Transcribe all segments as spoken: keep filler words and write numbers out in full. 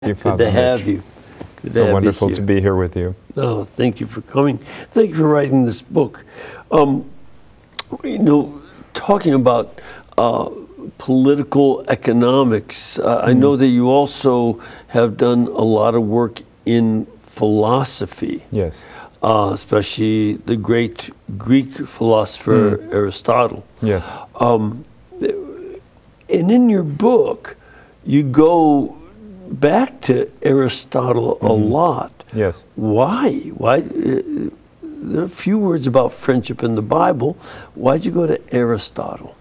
You, Good to have you. Good to So have wonderful you to here. be here with you. Oh, thank you for coming. Thank you for writing this book. Um, you know, talking about uh, political economics, uh, I know that you also have done a lot of work in philosophy, Yes. uh, especially the great Greek philosopher Aristotle. Yes. And in your book, you go back to Aristotle a lot. Yes. Why? Why? Uh, there are a few words about friendship in the Bible. Why'd you go to Aristotle?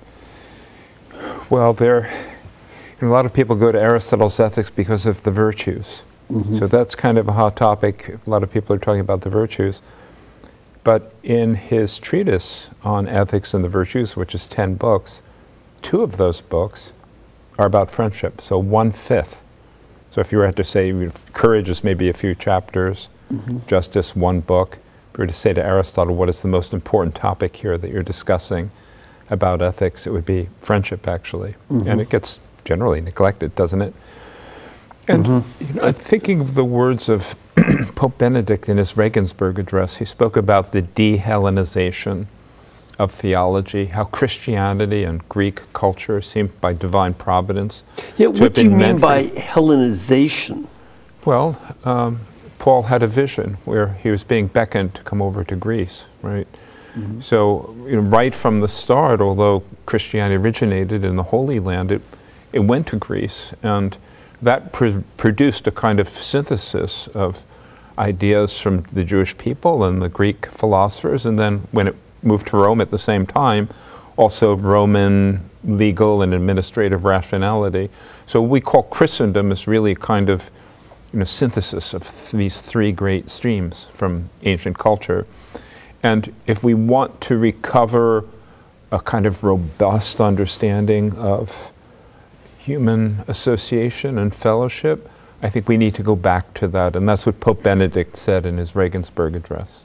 Well, there, a lot of people go to Aristotle's ethics because of the virtues. So that's kind of a hot topic. A lot of people are talking about the virtues. But in his treatise on ethics and the virtues, which is ten books, two of those books are about friendship, so one-fifth. So if you were to say courage is maybe a few chapters, justice one book, if you were to say to Aristotle, what is the most important topic here that you're discussing about ethics, it would be friendship, actually. And it gets generally neglected, doesn't it? And you know, thinking of the words of Pope Benedict in his Regensburg address, he spoke about the de-Hellenization of theology, how Christianity and Greek culture seemed by divine providence. Yeah, to have what do you been mean meant by for- Hellenization? Well, um, Paul had a vision where he was being beckoned to come over to Greece, right? So, you know, right from the start, although Christianity originated in the Holy Land, it, it went to Greece, and that pr- produced a kind of synthesis of ideas from the Jewish people and the Greek philosophers, and then when it moved to Rome at the same time, also Roman legal and administrative rationality. So what we call Christendom is really kind of, you know, synthesis of th- these three great streams from ancient culture. And if we want to recover a kind of robust understanding of human association and fellowship, I think we need to go back to that. And that's what Pope Benedict said in his Regensburg address.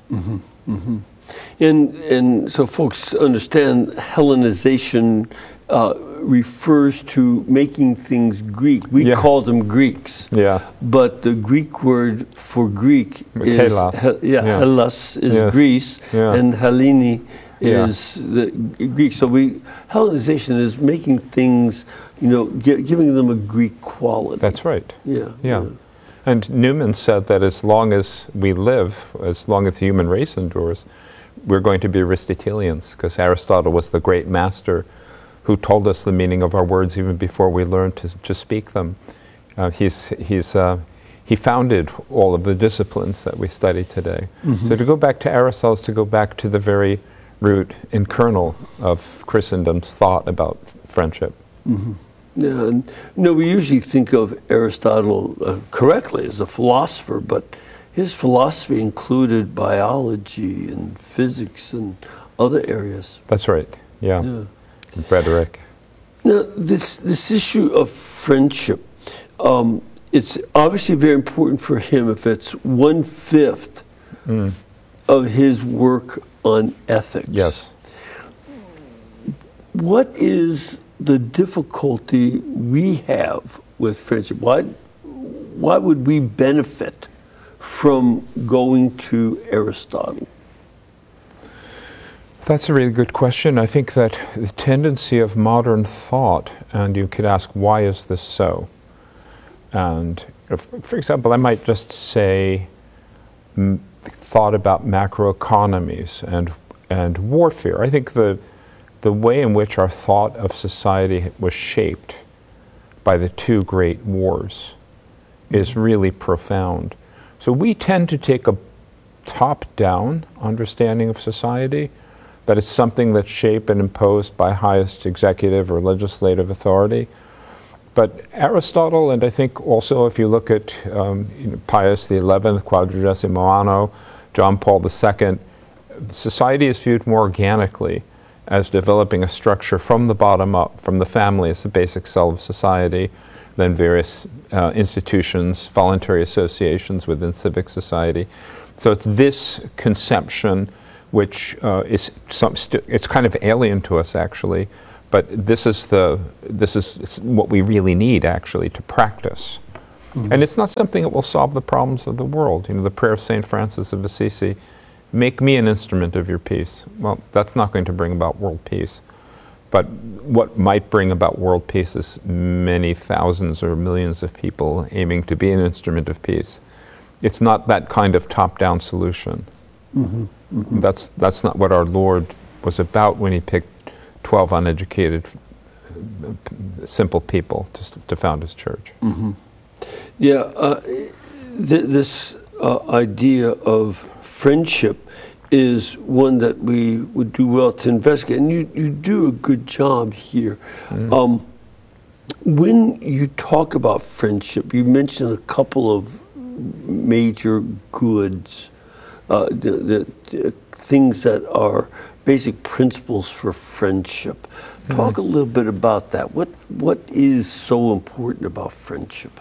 And, and so folks understand Hellenization uh, refers to making things Greek. We Yeah. call them Greeks. Yeah. But the Greek word for Greek It's is Hellas. He- yeah, Yeah. Hellas is Yes. Greece, Yeah. and Hellene Yeah. is the Greek. So we Hellenization is making things, you know, gi- giving them a Greek quality. That's right. yeah, Yeah. And Newman said that as long as we live, as long as the human race endures, we're going to be Aristotelians, because Aristotle was the great master who told us the meaning of our words even before we learned to, to speak them. Uh, he's, he's, uh, he founded all of the disciplines that we study today. So to go back to Aristotle is to go back to the very root and kernel of Christendom's thought about friendship. Yeah, and, you know, we usually think of Aristotle uh, correctly as a philosopher, but his philosophy included biology and physics and other areas. That's right. Yeah. Yeah. Rhetoric. Now, this this issue of friendship, um, it's obviously very important for him if it's one fifth of his work on ethics. Yes. What is the difficulty we have with friendship? Why, why would we benefit from going to Aristotle? That's a really good question. I think that the tendency of modern thought, and you could ask, why is this so? And if, for example, I might just say, m- thought about macroeconomies and and warfare. I think the the way in which our thought of society was shaped by the two great wars is really profound. So we tend to take a top-down understanding of society, that it's something that's shaped and imposed by highest executive or legislative authority. But Aristotle, and I think also if you look at um, you know, Pius the eleventh, Quadragesimo Anno, John Paul the Second, society is viewed more organically as developing a structure from the bottom up, from the family as the basic cell of society, then various uh, institutions, voluntary associations within civic society. So it's this conception which uh, is some st- it's kind of alien to us actually, but this is the this is what we really need actually to practice. And it's not something that will solve the problems of the world. You know, the prayer of Saint Francis of Assisi, make me an instrument of your peace. Well, that's not going to bring about world peace. But what might bring about world peace is many thousands or millions of people aiming to be an instrument of peace. It's not that kind of top-down solution. Mm-hmm. Mm-hmm. That's, that's not what our Lord was about when he picked twelve uneducated, simple people to, to found his church. Mm-hmm. Yeah, uh, th- this uh, idea of friendship is one that we would do well to investigate, and you, you do a good job here. Mm. Um, when you talk about friendship, you mentioned a couple of major goods, uh, the, the, the things that are basic principles for friendship. Mm. Talk a little bit about that. What what is so important about friendship?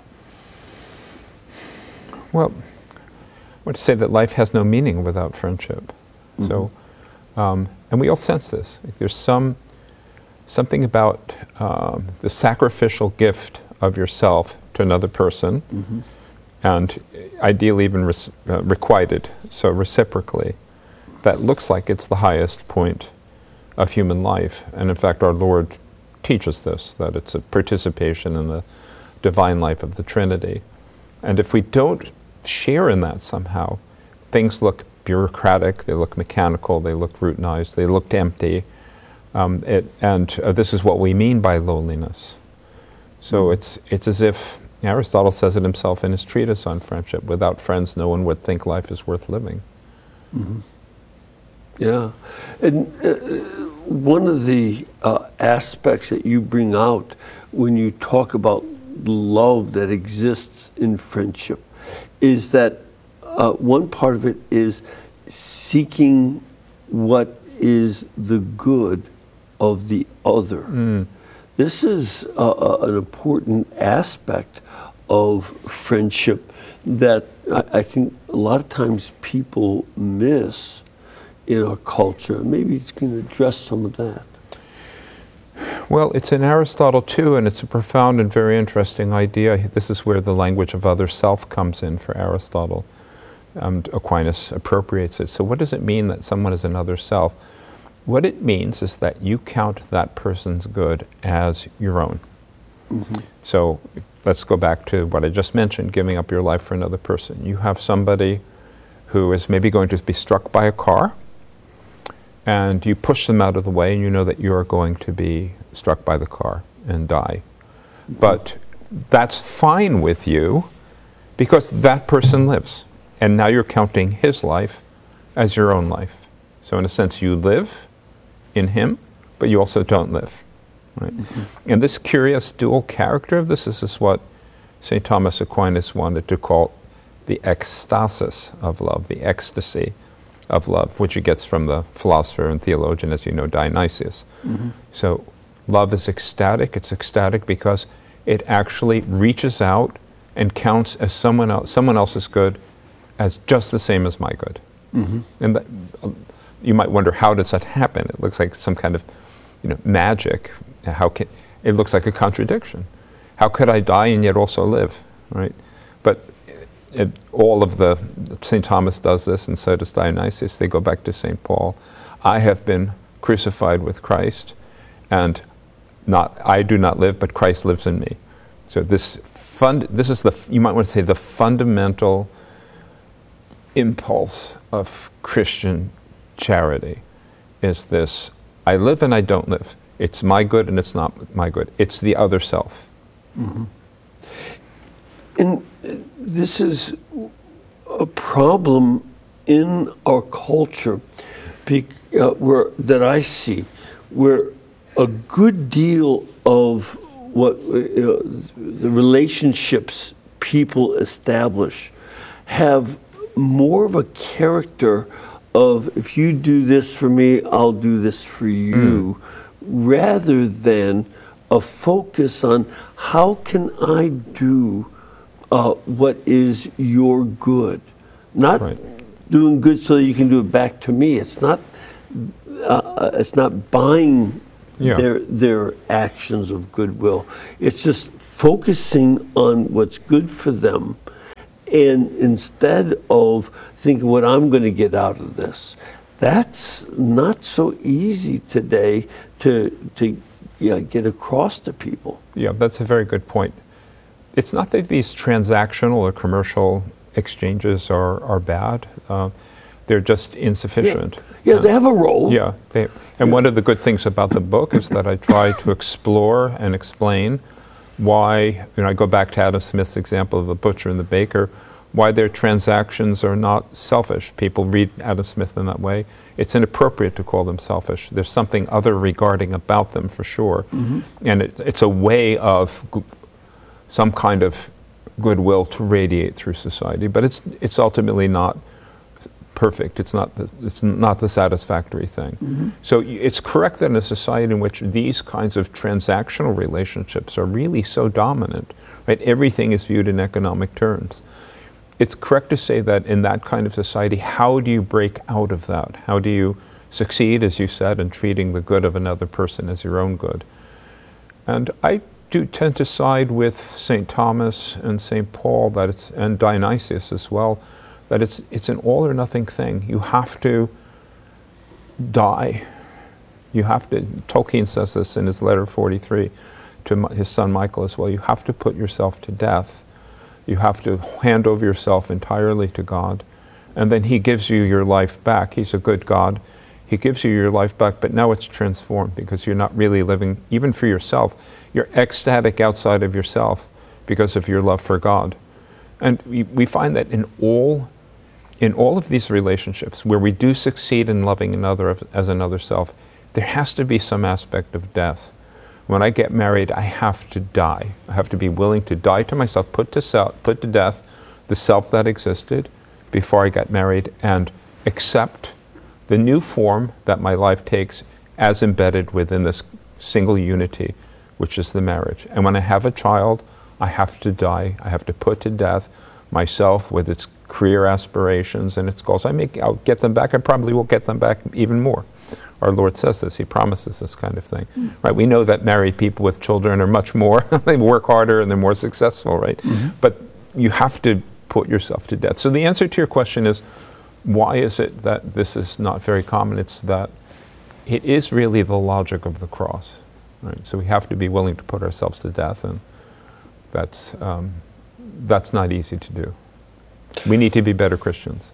Well, I want to say that life has no meaning without friendship. Mm-hmm. So, um, and we all sense this. Like there's some something about um, the sacrificial gift of yourself to another person, mm-hmm. and ideally even res- uh, requited, so reciprocally, that looks like it's the highest point of human life. And in fact, our Lord teaches this, that it's a participation in the divine life of the Trinity. And if we don't share in that somehow, things look bureaucratic, they look mechanical, they look routinized, they look empty. Um, it, and uh, this is what we mean by loneliness. So mm-hmm. it's it's as if, Aristotle says it himself in his treatise on friendship, without friends no one would think life is worth living. Mm-hmm. Yeah, and uh, one of the uh, aspects that you bring out when you talk about love that exists in friendship is that uh, one part of it is seeking what is the good of the other. Mm. This is uh, uh, an important aspect of friendship that I, I think a lot of times people miss in our culture. Maybe you can address some of that. Well, it's in Aristotle too, and it's a profound and very interesting idea. This is where the language of other self comes in for Aristotle. Um, Aquinas appropriates it. So what does it mean that someone is another self? What it means is that you count that person's good as your own. Mm-hmm. So let's go back to what I just mentioned, giving up your life for another person. You have somebody who is maybe going to be struck by a car, and you push them out of the way, and you know that you're going to be struck by the car and die. Mm-hmm. But that's fine with you because that person lives. And now you're counting his life as your own life. So in a sense, you live in him, but you also don't live. Right? Mm-hmm. And this curious dual character of this, this is what Saint Thomas Aquinas wanted to call the ecstasis of love, the ecstasy of love, which he gets from the philosopher and theologian, as you know, Dionysius. Mm-hmm. So love is ecstatic. It's ecstatic because it actually reaches out and counts as someone else, someone else's good as just the same as my good. Mm-hmm. And that, uh, you might wonder, how does that happen? It looks like some kind of, you know, magic. How can, it looks like a contradiction. How could I die and yet also live, right? But it, all of the, Saint Thomas does this, and so does Dionysius. They go back to Saint Paul. I have been crucified with Christ, and not I do not live, but Christ lives in me. So this fund, this is the, you might want to say, the fundamental impulse of Christian charity is this: I live and I don't live. It's my good and it's not my good. It's the other self. Mm-hmm. And this is a problem in our culture be, uh, where, that I see, where a good deal of what uh, the relationships people establish have more of a character of, if you do this for me, I'll do this for you, mm. rather than a focus on how can I do uh, what is your good. Not right. doing good so that you can do it back to me. It's not uh, it's not buying yeah. their their actions of goodwill. It's just focusing on what's good for them, and instead of thinking what I'm going to get out of this. That's not so easy today to to you know, get across to people. Yeah, that's a very good point. It's not that these transactional or commercial exchanges are, are bad. Uh, they're just insufficient. Yeah, yeah, they have a role. Yeah, they, and Yeah. one of the good things about the book is that I try to explore and explain why, you know, I go back to Adam Smith's example of the butcher and the baker, why their transactions are not selfish. People read Adam Smith in that way. It's inappropriate to call them selfish. There's something other regarding about them for sure. Mm-hmm. And it, it's a way of g- some kind of goodwill to radiate through society, but it's it's ultimately not perfect. It's not the, it's not the satisfactory thing. Mm-hmm. So y- it's correct that in a society in which these kinds of transactional relationships are really so dominant, right? Everything is viewed in economic terms. It's correct to say that in that kind of society, how do you break out of that? How do you succeed, as you said, in treating the good of another person as your own good? And I do tend to side with Saint Thomas and Saint Paul, that it's, and Dionysius as well, that it's it's an all or nothing thing. You have to die. You have to, Tolkien says this in his letter forty-three to mi- his son Michael as well, you have to put yourself to death. You have to hand over yourself entirely to God, and then he gives you your life back. He's a good God. He gives you your life back, but now it's transformed because you're not really living, even for yourself. You're ecstatic outside of yourself because of your love for God. And we, we find that in all, in all of these relationships where we do succeed in loving another of- as another self, there has to be some aspect of death. When I get married, I have to die. I have to be willing to die to myself, put to self, put to death the self that existed before I got married, and accept the new form that my life takes as embedded within this single unity, which is the marriage. And when I have a child, I have to die. I have to put to death myself with its career aspirations and its goals. I may, I'll get them back. I probably will get them back even more. Our Lord says this. He promises this kind of thing, mm. right? We know that married people with children are much more, they work harder and they're more successful, right? Mm-hmm. But you have to put yourself to death. So the answer to your question is, why is it that this is not very common? It's that it is really the logic of the cross, right? So we have to be willing to put ourselves to death, and that's, um, that's not easy to do. We need to be better Christians.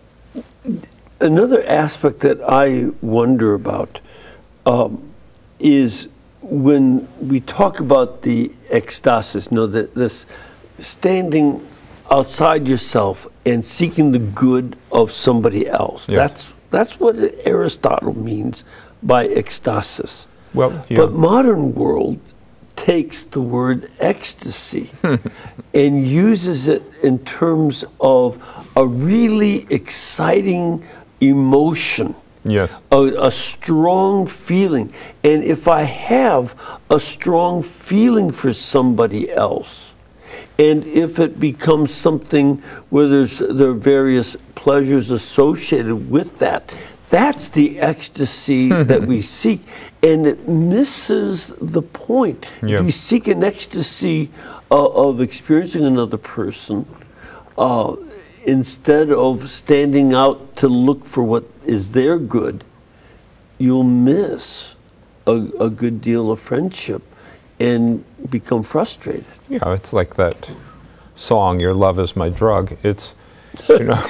Another aspect that I wonder about um, is when we talk about the ecstasis, you know, that this standing outside yourself and seeking the good of somebody else. Yes. That's that's what Aristotle means by ecstasis. Well, yeah. But modern world takes the word ecstasy and uses it in terms of a really exciting emotion. Yes. A, a strong feeling. And if I have a strong feeling for somebody else, and if it becomes something where there's there are various pleasures associated with that, that's the ecstasy that we seek. And it misses the point. Yeah. If you seek an ecstasy uh, of experiencing another person, uh, instead of standing out to look for what is their good, you'll miss a, a good deal of friendship and become frustrated. Yeah, it's like that song, "Your Love Is My Drug." It's, you know,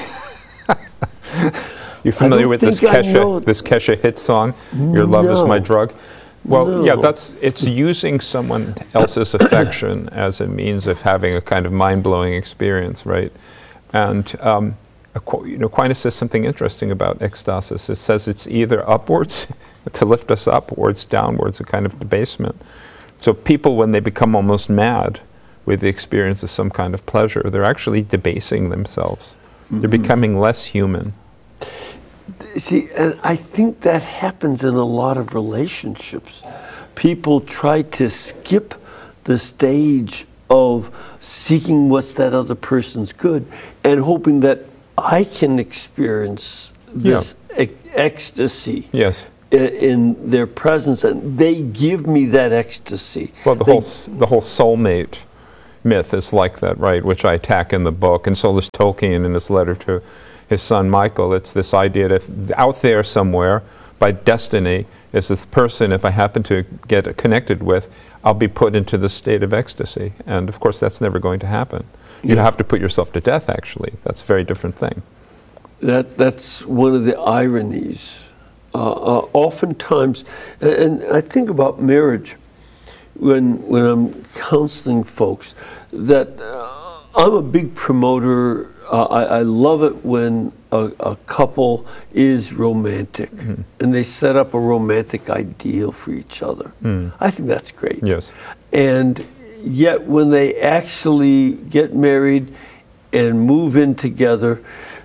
you're familiar with this think I know- Kesha, this Kesha hit song, "Your Love Is My No. Drug"? Well, yeah, No. that's, it's using someone else's affection as a means of having a kind of mind-blowing experience, right? And um, Aqu- you know, Aquinas says something interesting about ecstasis. It says it's either upwards to lift us up, or it's downwards, a kind of debasement. So people, when they become almost mad with the experience of some kind of pleasure, they're actually debasing themselves. Mm-hmm. They're becoming less human. See, and I think that happens in a lot of relationships. People try to skip the stage of seeking what's that other person's good and hoping that I can experience this Yeah. ec- ecstasy Yes. i- in their presence, and they give me that ecstasy. Well, the They- whole s- the whole soulmate myth is like that, right, which I attack in the book. And so does Tolkien in his letter to his son Michael. It's this idea that if out there somewhere, by destiny, is this person, if I happen to get connected with, I'll be put into this state of ecstasy. And of course, that's never going to happen. You Yeah. have to put yourself to death, actually. That's a very different thing. That that's one of the ironies. Uh, uh, oftentimes, and, and I think about marriage when when I'm counseling folks, that uh, I'm a big promoter. Uh, I, I love it when a, a couple is romantic Mm-hmm. and they set up a romantic ideal for each other. I think that's great. Yes. And yet, when they actually get married and move in together,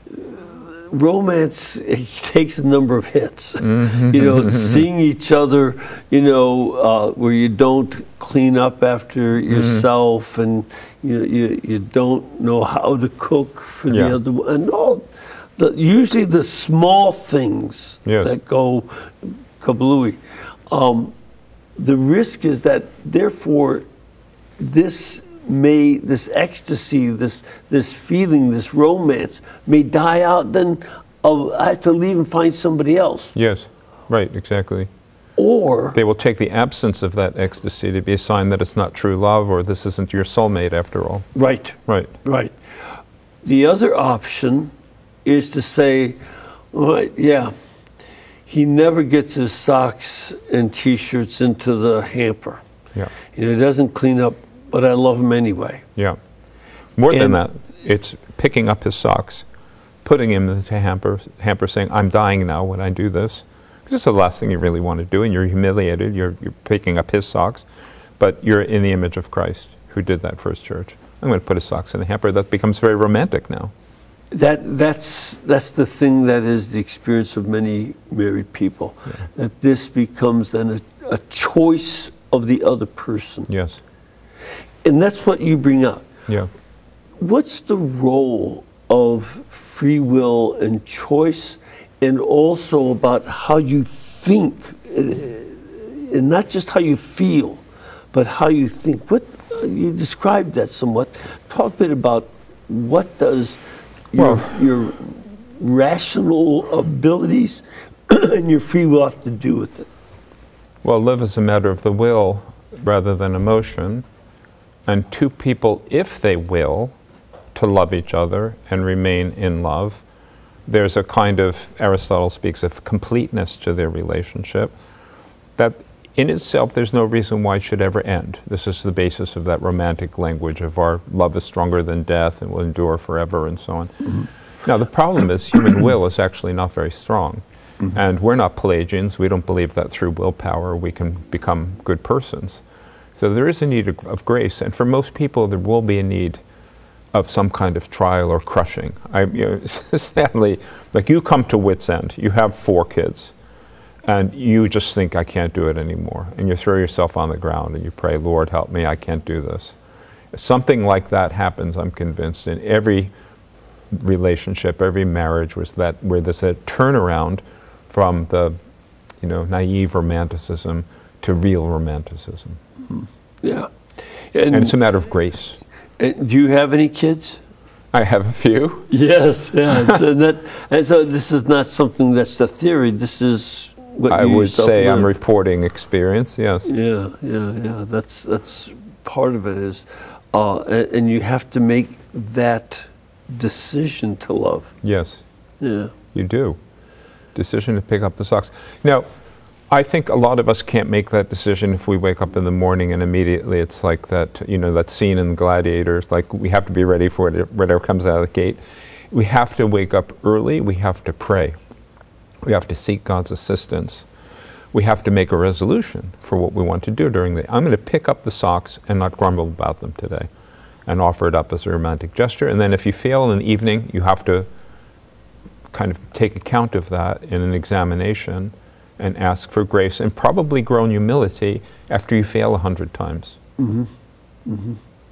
romance takes a number of hits. You know, seeing each other, you know, uh, where you don't clean up after yourself, and you, you you don't know how to cook for Yeah. the other one, and all. The, usually, the small things Yes. that go kablooey. Um, the risk is that, therefore, this may, this ecstasy, this this feeling, this romance may die out. Then I'll, I have to leave and find somebody else. Yes. Right, exactly. Or They will take the absence of that ecstasy to be a sign that it's not true love, or this isn't your soulmate after all. right, Right. right. The other option is to say, all right, yeah, he never gets his socks and T-shirts into the hamper. Yeah. You know, he doesn't clean up, but I love him anyway. Yeah. More than And- that, it's picking up his socks, putting him into hamper, hamper saying, I'm dying now when I do this. This is the last thing you really want to do, and you're humiliated. You're, you're picking up his socks, but you're in the image of Christ, who did that for his church. I'm going to put his socks in the hamper. That becomes very romantic now. That that's that's the thing that is the experience of many married people. That this becomes then a, a choice of the other person, Yes. and that's what you bring out. Yeah. What's the role of free will and choice, and also about how you think, uh, and not just how you feel, but how you think? What you described that somewhat. Talk a bit about what does your, Well- your rational abilities and your free will have to do with it. Well, love is a matter of the will rather than emotion. And two people, if they will, to love each other and remain in love, there's a kind of, Aristotle speaks of completeness to their relationship, that in itself there's no reason why it should ever end. This is the basis of that romantic language of our love is stronger than death and will endure forever and so on. Mm-hmm. Now the problem is human will is actually not very strong. Mm-hmm. And we're not Pelagians. We don't believe that through willpower we can become good persons. So there is a need of, of grace, and for most people there will be a need of some kind of trial or crushing. I, you know, sadly, like you come to wit's end, you have four kids, and you just think, I can't do it anymore. And you throw yourself on the ground and you pray, Lord, help me, I can't do this. Something like that happens, I'm convinced, in every relationship, every marriage, was that where there's a turnaround from the, you know, naive romanticism to real romanticism. Yeah. And it's a matter of grace. And do you have any kids? I have a few. Yes, yeah. and, that, and so this is not something that's the theory. This is what I you would yourself say I'm live. reporting experience, yes. Yeah, yeah, yeah. That's that's part of it is, uh, and, and you have to make that decision to love. Yes, Yeah. you do. Decision to pick up the socks. Now, I think a lot of us can't make that decision if we wake up in the morning and immediately it's like that, you know, that scene in Gladiators, like we have to be ready for it, whatever comes out of the gate. We have to wake up early, we have to pray. We have to seek God's assistance. We have to make a resolution for what we want to do during the day. I'm going to pick up the socks and not grumble about them today and offer it up as a romantic gesture. And then if you fail in the evening, you have to kind of take account of that in an examination and ask for grace, and probably grow in humility after you fail a hundred times. Mm-hmm. Mm-hmm.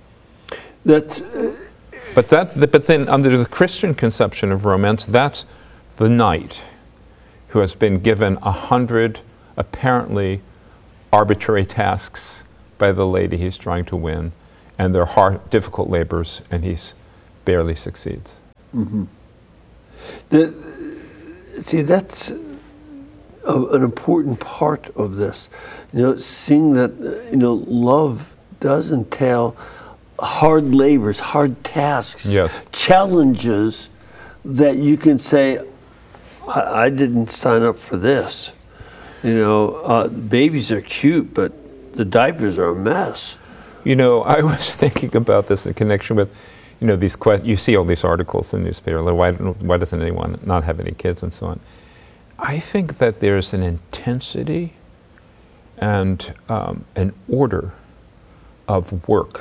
That's uh, But that, but then under the Christian conception of romance, that's the knight who has been given a hundred apparently arbitrary tasks by the lady he's trying to win, and they're hard, difficult labors, and he's barely succeeds. Mm-hmm. The, see, that's a, an important part of this. You know, seeing that, you know, love does entail hard labors, hard tasks, Yes. challenges that you can say, I, I didn't sign up for this. You know, uh, babies are cute, but the diapers are a mess. You know, I was thinking about this in connection with, you know, these que- you see all these articles in the newspaper, like why, why doesn't anyone not have any kids and so on. I think that there's an intensity and um, an order of work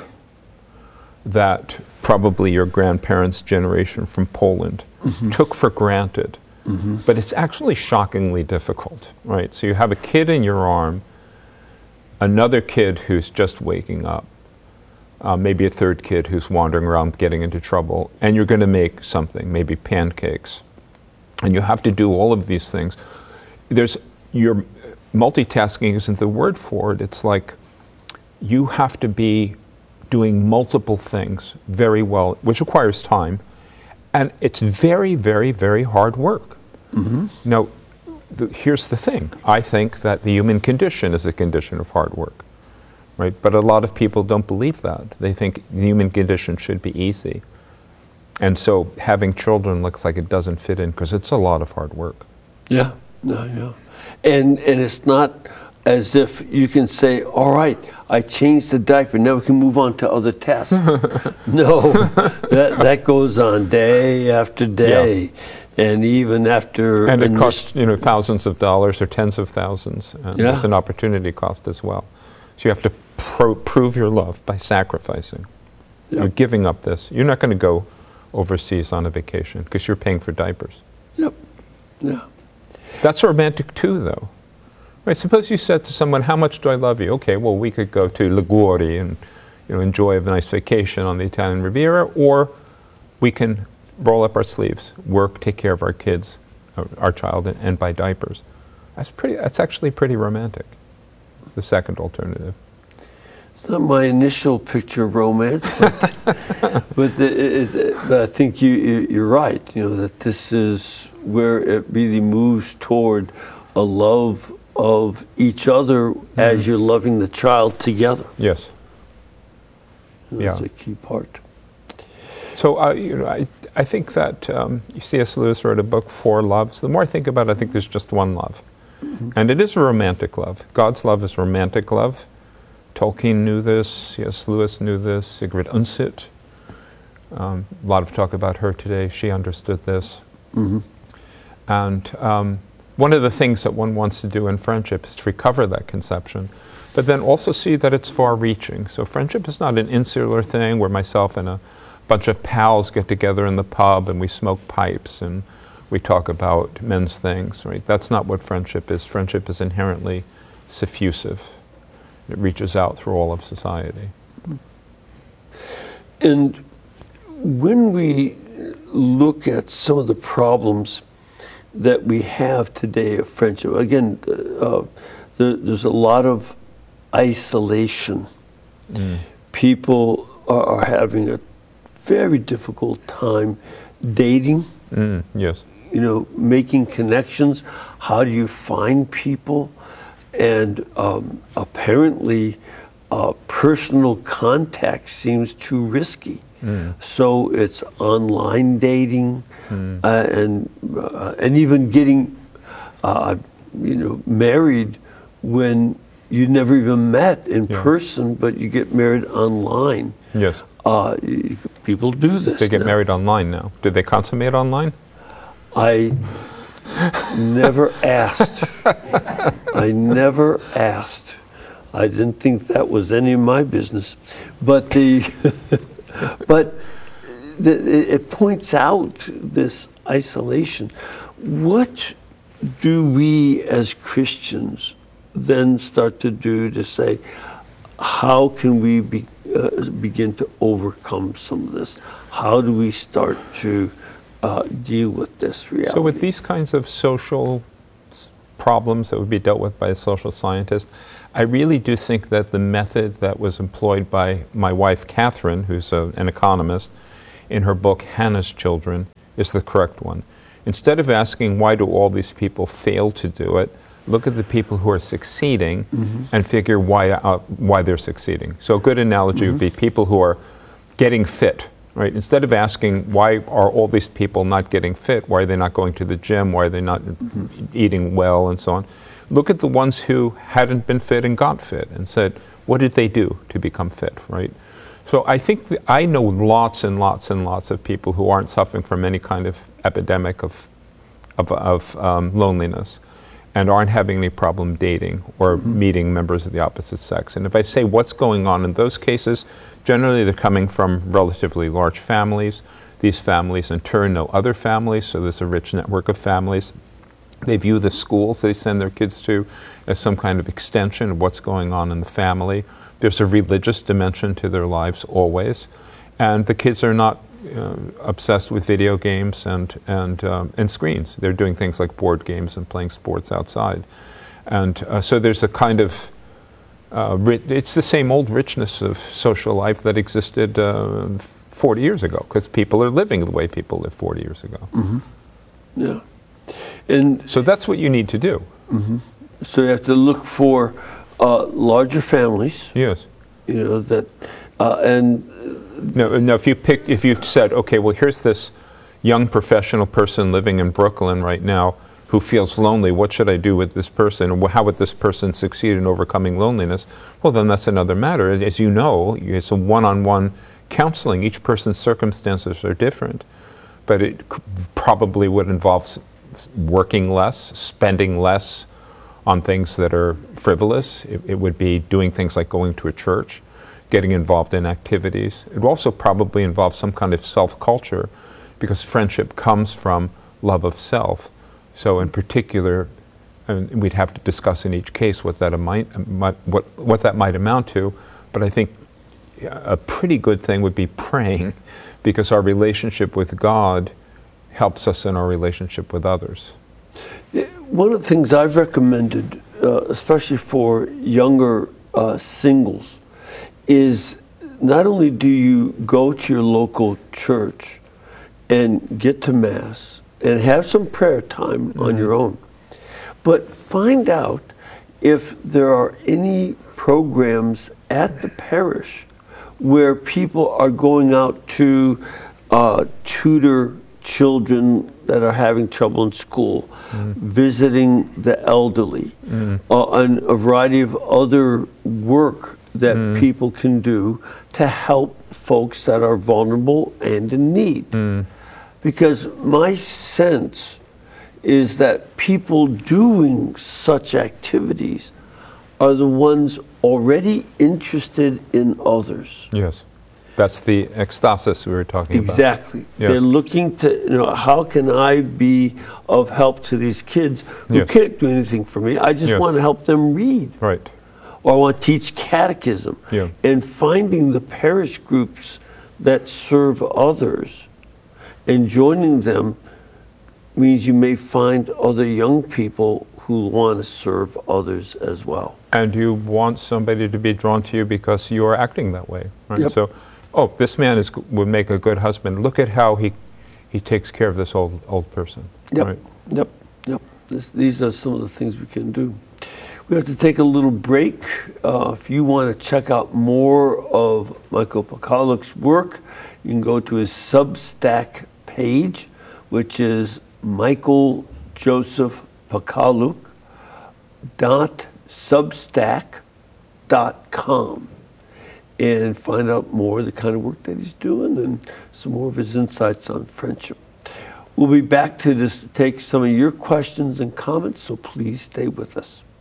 that probably your grandparents' generation from Poland mm-hmm. took for granted. Mm-hmm. But it's actually shockingly difficult, right? So you have a kid in your arm, another kid who's just waking up, uh, maybe a third kid who's wandering around getting into trouble, and you're going to make something, maybe pancakes. And you have to do all of these things. There's, your multitasking isn't the word for it. It's like you have to be doing multiple things very well, which requires time. And it's very, very, very hard work. Mm-hmm. Now, the, here's the thing. I think that the human condition is a condition of hard work, right? But a lot of people don't believe that. They think the human condition should be easy. And so having children looks like it doesn't fit in because it's a lot of hard work. Yeah, no, yeah. And, and it's not as if you can say, all right, I changed the diaper, now we can move on to other tasks. No, that, that goes on day after day. Yeah. And even after... And it costs, you know, thousands of dollars or tens of thousands. And yeah. There's an opportunity cost as well. So you have to pro- prove your love by sacrificing. Yep. You're giving up this. You're not going to go overseas on a vacation because you're paying for diapers. Yep, yeah. That's romantic too, though. Right, suppose you said to someone, how much do I love you? Okay, well, we could go to Liguori and, you know, enjoy a nice vacation on the Italian Riviera, or we can roll up our sleeves, work, take care of our kids, our child, and, and buy diapers. That's pretty. That's actually pretty romantic, the second alternative. It's not my initial picture of romance, but, but, the, it, it, but I think you, you, you're right, you know, that this is where it really moves toward a love of each other mm-hmm. as you're loving the child together. Yes. That's yeah. a key part. So, uh, you know, I, I think that um, C S Lewis wrote a book, Four Loves. The more I think about it, I think there's just one love. Mm-hmm. And it is a romantic love. God's love is romantic love. Tolkien knew this, C S Lewis knew this, Sigrid Undset. Um, a lot of talk about her today. She understood this. Mm-hmm. And um, one of the things that one wants to do in friendship is to recover that conception, but then also see that it's far-reaching. So friendship is not an insular thing where myself and a bunch of pals get together in the pub and we smoke pipes and we talk about men's things, right? That's not what friendship is. Friendship is inherently suffusive. It reaches out through all of society. And when we look at some of the problems that we have today of friendship, again, uh, there, there's a lot of isolation. Mm. People are, are having a very difficult time dating. Mm, yes. You know, making connections. How do you find people? And um, apparently, uh, personal contact seems too risky. Mm. So it's online dating, mm. uh, and uh, and even getting, uh, you know, married when you never even met in yeah. person, but you get married online. Yes. Uh, you, people do this. They get now. married online now. Do they consummate online? I never asked. I never asked. I didn't think that was any of my business. But the but the, it points out this isolation. What do we as Christians then start to do to say, how can we be, uh, begin to overcome some of this? How do we start to Uh, deal with this reality? So with these kinds of social problems that would be dealt with by a social scientist. I really do think that the method that was employed by my wife, Catherine, who's a, an economist, in her book, Hannah's Children, is the correct one. Instead of asking why do all these people fail to do it, look at the people who are succeeding mm-hmm. and figure why, uh, why they're succeeding. So a good analogy mm-hmm. would be people who are getting fit, right? Instead of asking why are all these people not getting fit, why are they not going to the gym, why are they not mm-hmm. eating well and so on, look at the ones who hadn't been fit and got fit and said, what did they do to become fit, right? So I think that I know lots and lots and lots of people who aren't suffering from any kind of epidemic of, of, of um, loneliness and aren't having any problem dating or mm-hmm. meeting members of the opposite sex. And if I say what's going on in those cases, generally they're coming from relatively large families. These families in turn know other families, so there's a rich network of families. They view the schools they send their kids to as some kind of extension of what's going on in the family. There's a religious dimension to their lives always. And the kids are not uh, obsessed with video games and, and, um, and screens. They're doing things like board games and playing sports outside. And uh, so there's a kind of, uh, ri- it's the same old richness of social life that existed uh, forty years ago, because people are living the way people lived forty years ago. Mm-hmm. Yeah. And so that's what you need to do. Mm-hmm. So you have to look for uh, larger families. Yes. You know that, uh, and no, no. If you pick, if you said, okay, well, here's this young professional person living in Brooklyn right now who feels lonely. What should I do with this person? Or how would this person succeed in overcoming loneliness? Well, then that's another matter. As you know, it's a one-on-one counseling. Each person's circumstances are different, but it c- probably would involve working less, spending less on things that are frivolous. It, it would be doing things like going to a church, getting involved in activities. It would also probably involve some kind of self-culture, because friendship comes from love of self. So in particular, and we'd have to discuss in each case what that might, might what what that might amount to, but I think a pretty good thing would be praying, because our relationship with God helps us in our relationship with others. One of the things I've recommended, uh, especially for younger uh, singles, is not only do you go to your local church and get to Mass and have some prayer time mm-hmm. on your own, but find out if there are any programs at the parish where people are going out to uh, tutor children that are having trouble in school, mm. visiting the elderly, mm. uh, and a variety of other work that mm. people can do to help folks that are vulnerable and in need. Mm. Because my sense is that people doing such activities are the ones already interested in others. Yes. That's the ecstasis we were talking about. Exactly. Yes. They're looking to, you know, how can I be of help to these kids who yes. can't do anything for me? I just yes. want to help them read. Right. Or I want to teach catechism. Yeah. And finding the parish groups that serve others and joining them means you may find other young people who want to serve others as well. And you want somebody to be drawn to you because you are acting that way, right? Yep. So, oh, this man is would make a good husband. Look at how he he takes care of this old old person. Yep. Right? Yep. Yep. This, these are some of the things we can do. We have to take a little break. Uh, if you want to check out more of Michael Pakaluk's work, you can go to his Substack page, which is Michael Joseph Pakaluk dot substack dot com, and find out more of the kind of work that he's doing and some more of his insights on friendship. We'll be back to this, take some of your questions and comments, so please stay with us.